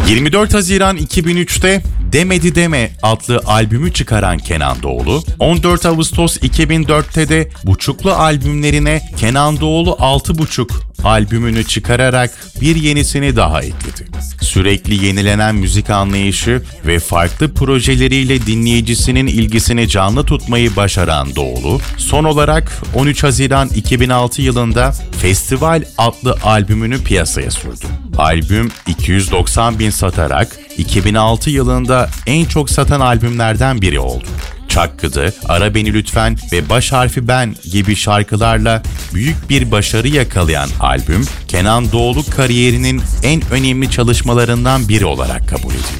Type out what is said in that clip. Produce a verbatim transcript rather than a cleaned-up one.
yirmi dört Haziran iki bin üçte Demedi Deme adlı albümü çıkaran Kenan Doğulu, on dört Ağustos iki bin dörtte de Buçuklu albümlerine Kenan Doğulu altı buçuk albümünü çıkararak bir yenisini daha ekledi. Sürekli yenilenen müzik anlayışı ve farklı projeleriyle dinleyicisinin ilgisini canlı tutmayı başaran Doğulu, son olarak on üç Haziran iki bin altı yılında Festival adlı albümünü piyasaya sürdü. Albüm iki yüz doksan bin satarak iki bin altı yılında en çok satan albümlerden biri oldu. Çakkıdı, Ara Beni Lütfen ve Baş Harfi Ben gibi şarkılarla büyük bir başarı yakalayan albüm, Kenan Doğulu kariyerinin en önemli çalışmalarından biri olarak kabul edildi.